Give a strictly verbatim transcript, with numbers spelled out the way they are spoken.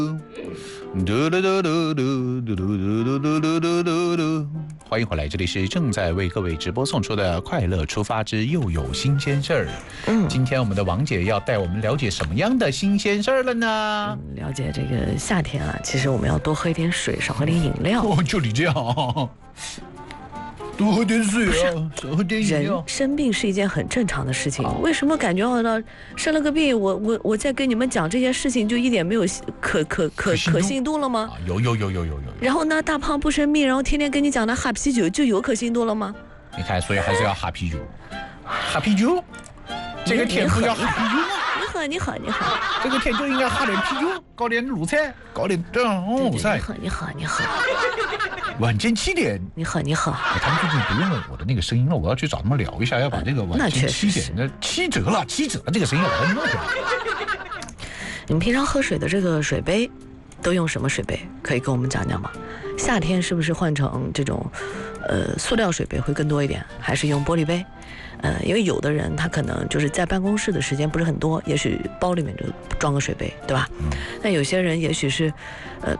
嘟嘟嘟嘟嘟嘟嘟嘟嘟嘟嘟嘟嘟，欢迎回来，这里是正在为各位直播送出的快乐出发之又有新鲜事儿。嗯，今天我们的王姐要带我们了解什么样的新鲜事儿了呢？ 嗯、了解这个夏天啊，其实我们要多喝一点水，少喝点饮料。 哦，就你这样啊。多喝点水啊，少喝点饮料。 人生病是一件很正常的事情，为什么感觉好像生了个病，我我我在跟你们讲这件事情就一点没有可可可可信度了吗？ 啊，有有有有有有。 然后呢，大胖不生病，然后天天跟你讲的哈啤酒就有可信度了吗？ 你看，所以还是要哈啤酒，哈啤酒，这个天不要哈啤酒吗？ 你喝，你喝，你喝， 这个天就应该喝点啤酒，搞点卤菜，搞点这样哦菜。 你喝，你喝，你喝。 晚间七点， 你喝，你喝。 他们最近不用我的那个声音了，我要去找他们聊一下，要把这个晚间七点的七折了，七折了这个声音我要弄回来。 你们平常喝水的这个水杯，都用什么水杯？可以跟我们讲讲吗？夏天是不是换成这种，呃，塑料水杯会更多一点，还是用玻璃杯？呃，因为有的人他可能就是在办公室的时间不是很多，也许包里面就装个水杯，对吧？嗯、那有些人也许是，呃，